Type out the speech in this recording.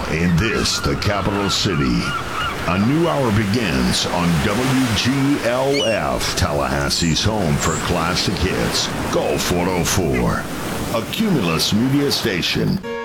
In this, the capital city, a new hour begins on WGLF, Tallahassee's home for classic hits, Gulf 104, a Cumulus media station.